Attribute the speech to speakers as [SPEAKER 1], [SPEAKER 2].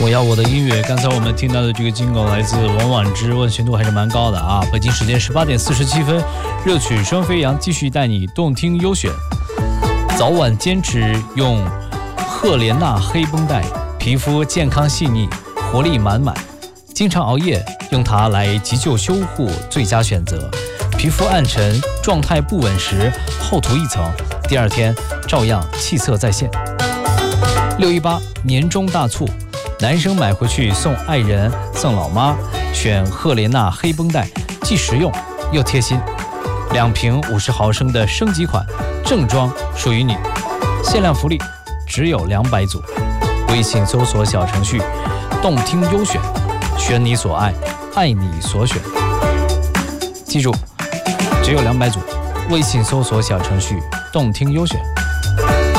[SPEAKER 1] 我要我的音乐。刚才我们听到的这个金狗来自王婉之，问询度还是蛮高的啊。北京时间18点47分，热曲双飞扬继续带你动听优选。早晚坚持用赫莲娜黑绷带，皮肤健康细腻，活力满满。经常熬夜，用它来急救修护最佳选择。皮肤暗沉、状态不稳时，厚涂一层，第二天照样气色再现。618年终大促，男生买回去送爱人、送老妈，选赫莲娜黑绷带，既实用又贴心。2瓶50毫升的升级款，正装属于你，限量福利只有200组。微信搜索小程序动听优选，选你所爱，爱你所选。记住，只有200组。微信搜索小程序动听优选。